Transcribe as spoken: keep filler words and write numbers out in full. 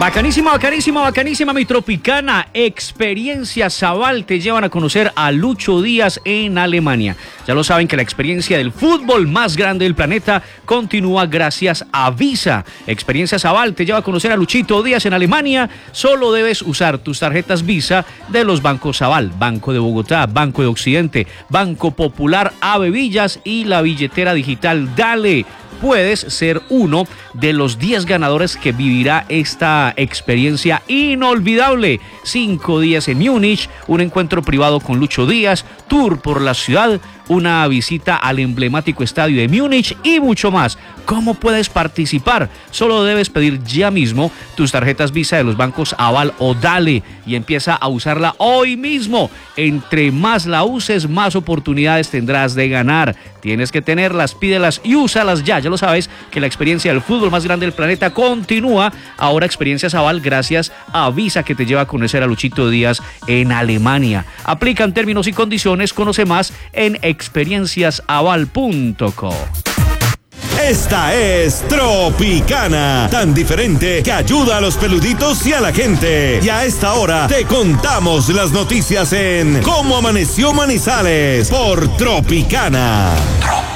Bacanísima, bacanísima, bacanísima, mi tropicana. Experiencia Zabal te llevan a conocer a Lucho Díaz en Alemania. Ya lo saben que la experiencia del fútbol más grande del planeta continúa gracias a Visa. Experiencia Zabal te lleva a conocer a Luchito Díaz en Alemania. Solo debes usar tus tarjetas Visa de los bancos Zabal, Banco de Bogotá, Banco de Occidente, Banco Popular, Ave Villas y la billetera digital Dale. Puedes ser uno de los diez ganadores que vivirá esta experiencia inolvidable. Cinco días en Múnich, un encuentro privado con Lucho Díaz, tour por la ciudad, una visita al emblemático estadio de Múnich y mucho más. ¿Cómo puedes participar? Solo debes pedir ya mismo tus tarjetas Visa de los bancos Aval o Dale y empieza a usarla hoy mismo. Entre más la uses, más oportunidades tendrás de ganar. Tienes que tenerlas, pídelas y úsalas ya. Ya lo sabes que la experiencia del fútbol más grande del planeta continúa. Ahora Experiencia Zabal gracias a Visa, que te lleva a conocer a Luchito Díaz en Alemania. Aplican términos y condiciones. Conoce más en experiencias aval punto co. Esta es Tropicana, tan diferente que ayuda a los peluditos y a la gente. Y a esta hora te contamos las noticias en Cómo Amaneció Manizales por Tropicana. Tropicana.